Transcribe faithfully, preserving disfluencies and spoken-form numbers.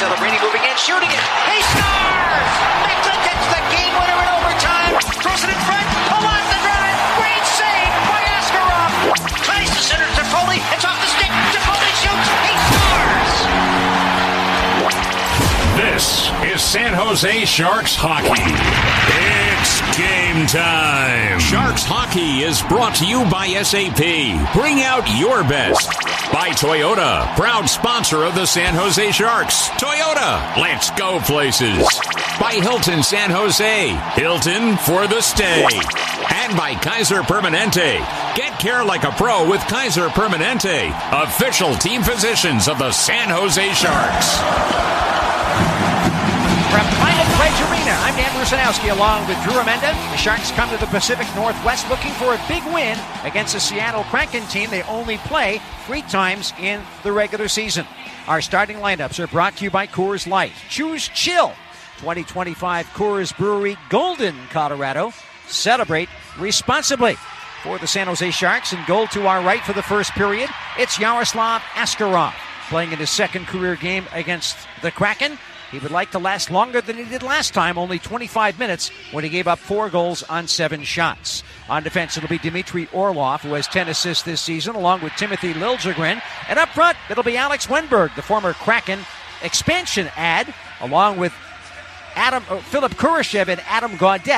Celebrating, moving in, shooting it. He scores! Mixon gets the game winner in overtime. Throws it in front. Pull on the drive. Great save by Askarov. Tries to center to Foley. It's off the stick. Foley shoots. He scores! This is San Jose Sharks hockey. It's game time. Sharks hockey is brought to you by S A P. Bring out your best. By Toyota, proud sponsor of the San Jose Sharks. Toyota, let's go places. By Hilton San Jose, Hilton for the stay. And by Kaiser Permanente. Get care like a pro with Kaiser Permanente, official team physicians of the San Jose Sharks. From Final Pledge Arena, I'm Dan Rusanowski along with Drew Amenda. The Sharks come to the Pacific Northwest looking for a big win against the Seattle Kraken team. They only play three times in the regular season. Our starting lineups are brought to you by Coors Light. Choose chill. twenty twenty-five Coors Brewery, Golden, Colorado. Celebrate responsibly. For the San Jose Sharks, in goal to our right for the first period, it's Yaroslav Askarov, playing in his second career game against the Kraken. He would like to last longer than he did last time, only twenty-five minutes, when he gave up four goals on seven shots. On defense, it'll be Dmitry Orlov, who has ten assists this season, along with Timothy Liljegren. And up front, it'll be Alex Wenberg, the former Kraken expansion ad, along with Adam uh, Philip Kurashev and Adam Gaudette.